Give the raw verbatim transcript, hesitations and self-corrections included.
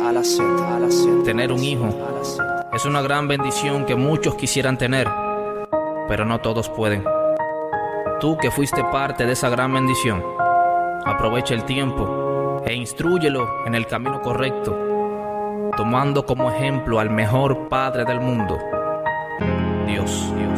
a la Z, a la Z. Tener un hijo es una gran bendición que muchos quisieran tener, pero no todos pueden. Tú que fuiste parte de esa gran bendición, aprovecha el tiempo e instrúyelo en el camino correcto, tomando como ejemplo al mejor padre del mundo, Dios. Dios.